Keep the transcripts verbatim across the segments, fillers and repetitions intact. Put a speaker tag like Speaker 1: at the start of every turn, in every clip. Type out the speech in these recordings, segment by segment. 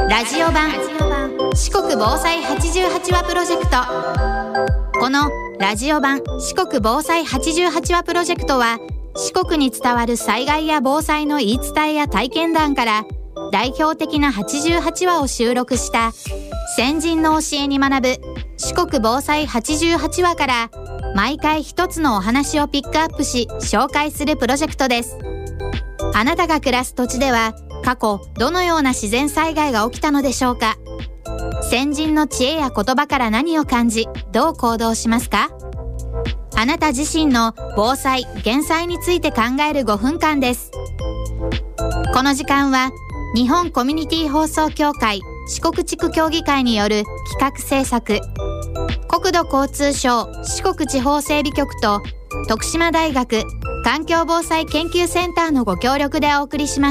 Speaker 1: ラジオ版四国防災はちじゅうはちわプロジェクト。このラジオ版四国防災はちじゅうはちわプロジェクトは、四国に伝わる災害や防災の言い伝えや体験談から代表的なはちじゅうはちわを収録した先人の教えに学ぶ四国防災はちじゅうはちわから、毎回一つのお話をピックアップし紹介するプロジェクトです。あなたが暮らす土地では過去どのような自然災害が起きたのでしょうか。先人の知恵や言葉から何を感じ、どう行動しますか。あなた自身の防災・減災について考えるごふんかんです。この時間は日本コミュニティ放送協会四国地区協議会による企画制作、国土交通省四国地方整備局と徳島大学環境防災研究センターのご協力でお送りします。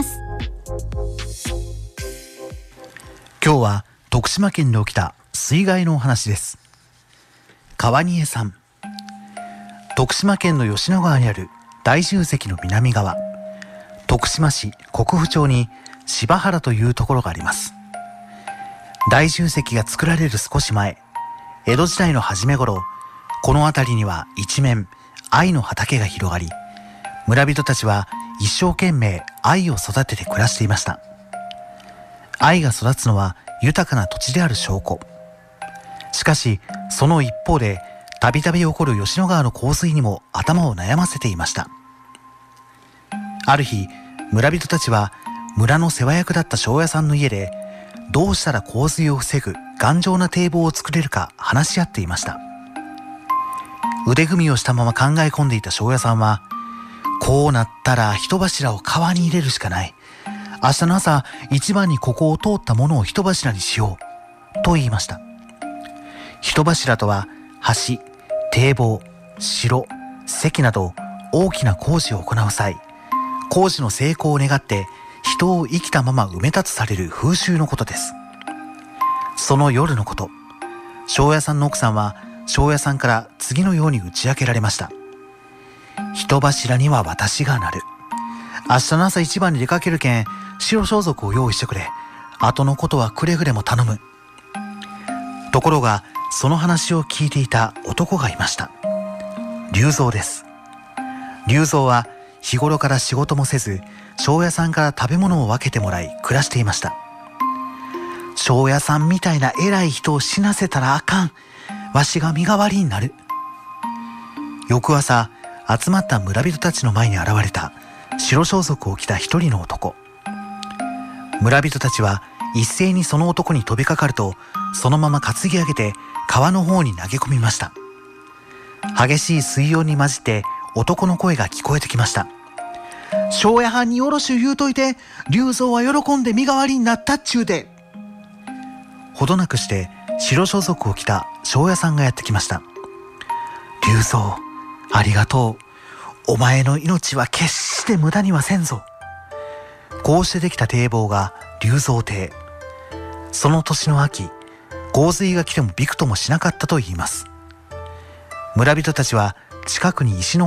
Speaker 2: 今日は徳島県で起きた水害のお話です。川にえさん。徳島県の吉野川にある大重石の南側、徳島市国府町に柴原というところがあります。大重石が作られる少し前、江戸時代の初め頃、この辺りには一面藍の畑が広がり、村人たちは一生懸命藍を育てて暮らしていました。藍が育つのは豊かな土地である証拠。しかしその一方で、たびたび起こる吉野川の洪水にも頭を悩ませていました。ある日、村人たちは村の世話役だった庄屋さんの家で、どうしたら洪水を防ぐ頑丈な堤防を作れるか話し合っていました。腕組みをしたまま考え込んでいた庄屋さんは、こうなったら人柱を川に入れるしかない。明日の朝一番にここを通ったものを人柱にしようと言いました。人柱とは橋、堤防、城、堰など大きな工事を行う際、工事の成功を願って人を生きたまま埋め立つされる風習のことです。その夜のこと、庄屋さんの奥さんは庄屋さんから次のように打ち明けられました。人柱には私がなる。明日の朝一番に出かけるけん、白装束を用意してくれ。後のことはくれぐれも頼む。ところが、その話を聞いていた男がいました。龍蔵です。龍蔵は日頃から仕事もせず、庄屋さんから食べ物を分けてもらい暮らしていました。庄屋さんみたいな偉い人を死なせたらあかん。わしが身代わりになる。翌朝、集まった村人たちの前に現れた白装束を着た一人の男。村人たちは一斉にその男に飛びかかると、そのまま担ぎ上げて川の方に投げ込みました。激しい水温に混じって男の声が聞こえてきました。庄屋はんによろしゅう言うといて、龍蔵は喜んで身代わりになったっちゅうで。ほどなくして白装束を着た庄屋さんがやってきました。龍蔵、ありがとう。お前の命は決して無駄にはせんぞ。こうしてできた堤防が龍蔵堤。その年の秋、洪水が来てもびくともしなかったといいます。村人たちは近くに石の